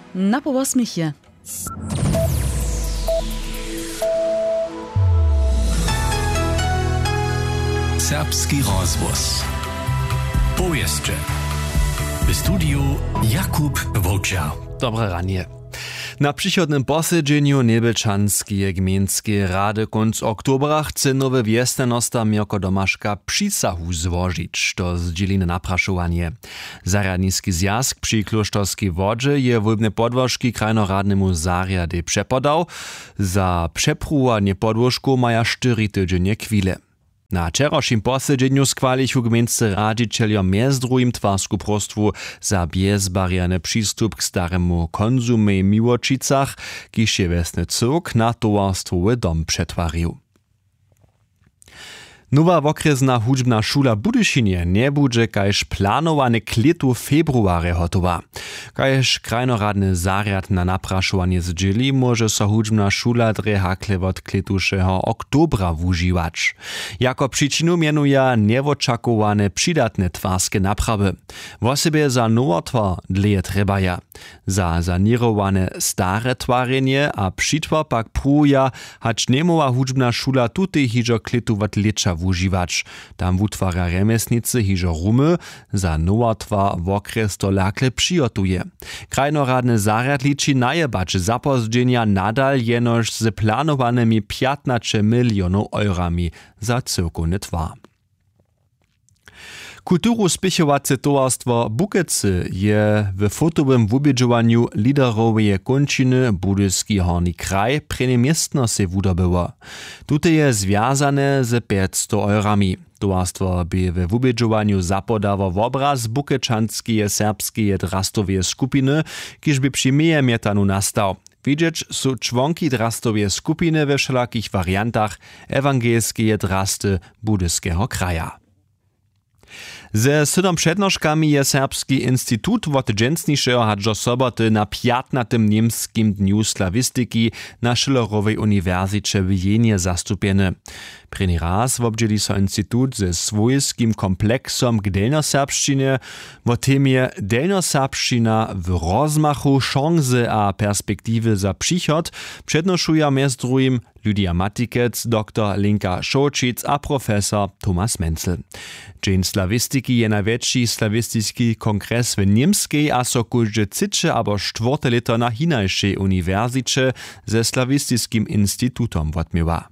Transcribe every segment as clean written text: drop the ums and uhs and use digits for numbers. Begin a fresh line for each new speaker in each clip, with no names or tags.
na po 8.
Serbski rozvoz. Powieszcze. W studiu Jakub Wołczar.
Dobre ranie. Na przychodnym posiedzeniu Nebelčanskiej gmiejskiej rady konc oktobra chce nowy wiestenosta Mirko Domaszka przysahu złożyć, to zdzieli na napraszowanie. Zaradniski zjazd przy Klosztorskiej wodzie je wólbne podłożki krajnoradnemu zariady przepodał. Za przepruwanie podłożku maja 4 tygodnie chwile. Na wczorajszym posiedzeniu schwalichu gmiejscy radzicielio między drugim twarsku prostwu za bezbarierny przystup k staremu konzumie Miłočicach, kiż je wesny cyrk na towarstwowy dom przetwarił. Nowa okresna hudźbna šula Budyšinie nie bude kajž planowane k letu februare hotowa. Kajž krajnoradny zariad na napraszowanie zdzieli, może so hudźbna šula drehakle od kletušeho oktobra wužiwać. Jako przyczynu mianuje niewočakowane przydatne twarskie naprawy. Wosebie za nowotwar dleje trebaja. Za zanirowane stare twarenie a przytwar pak pruja, hacz niemowa hudźbna šula tutej hižo kletu od lecza wužiwać. Tam wutwara remesnicy hižo rumy, za nowotwar w okres to lakle przygotuje. Krajnoradny zariad liczy najebać zapozdźenia nadal jenoż z planowanymi 15 milionów eurami za cyrkowny twar. Kulturu spichowace towarstwo Bukecy je w fotowym wubědźowaniu liderowej kończyny Budyski Horny Kraj prenemiestno se wudobyło. Tutaj je związane z 500 eurami. Towarstwo by w wubědźowaniu zapodało w obraz bukečanskie serbskie drastowie skupiny, kiż by przy mietanu nastał. Widzieć są członki drastowie skupiny we wszelakich wariantach ewangelskie drasty Budyskiego kraja. Ze 7 przednożkami je Serbski Instytut wot dżęsniszego hadżo soboty na 15. niemskim dniu slawistyki na Schillerowej Uniwersycie w Jenie zastupiony. Preni raz wobdzieli so Instytut ze swojskim kompleksom k delnoserbszczynie, wo temie delnoserbszczyna w rozmachu, szanse a perspektywy za przychod przednoszuje między drugim Lydia Matikec, dr Linka Šolčić a profesor Thomas Menzel. Dzień slawistyki je największy slawistycki kongres w niemskiej, a so kuździe 3 albo 4 lito na hinajszej uniwersycie ze slawistycznym instytutom wotmiewa.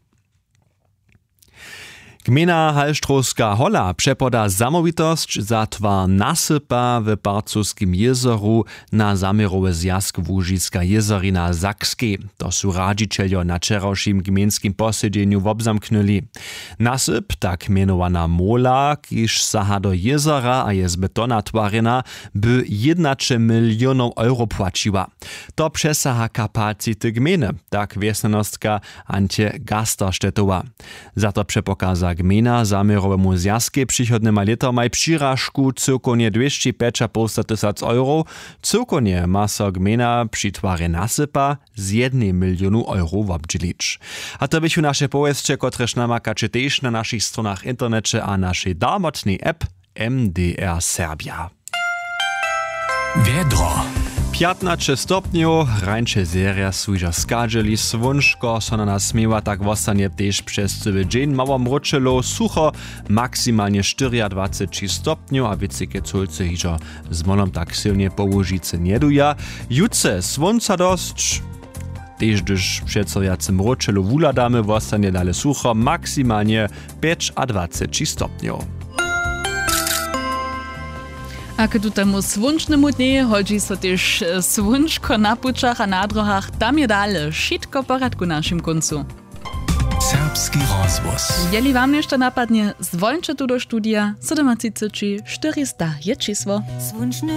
Gmina Halštrowska Hola przepoda zamowitość za twar nasypa w Barcowskim jezoru na zamiarowy zjazd Łużycka jezorina Zakskiej. To su radzicielio na wczorajszym gmiejskim posiedzeniu wobzamknęli. Nasyp, tak mianowana mola, kiż saha do jezora a jest betona twarina, by 11 milionów euro płaciła. To przesaha kapacity gminy, tak wiesnanostka Antje Gasterštetowa. Za to przepokaza gmina zamierowemu zjazdzie przychodnyma leta maj przyrażku cyrkonie 205,5 tysiąc euro. Cyrkonie ma so gmina przy twarze nasypa z 1 milionu euro wobdzielić. A to bychu nasze powieszcze, kotreż namakacie też na naszych stronach internecie a naszej darmotnej app MDR Serbia.
Wiedro.
15 stopniów, rańcze seria słyża skadżeli, słonczko, so na nas smiewa, tak wostanie też przez cały dzień. Mało mroczelo, sucho, maksymalnie 24 stopniów, a wysokie colce hiżo z molom tak silnie po Łużycy nie duja. Jutce słońca dość, też gdyż przecojacym mroczelo wuladamy, wostanie dalej sucho, maksymalnie 25 stopniów.
A k tutemu słončnemu dnie hodzi so też słončko na pučach a na drohach, tam je dalej wszystko poradku na naszym końcu.
Serbski rozvoz.
Jeli wam jeszcze napadnie, zwolncie tu do studia 7 400 je čísło.